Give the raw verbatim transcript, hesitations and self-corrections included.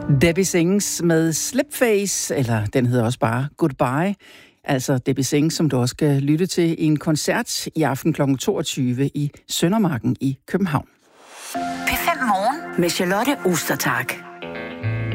Debbie Sings med Slipface, eller den hedder også bare Goodbye. Altså Debbie Sings, som du også skal lytte til i en koncert i aften klokken toogtyve i Søndermarken i København. P fem Morgen med Charlotte Ostertag.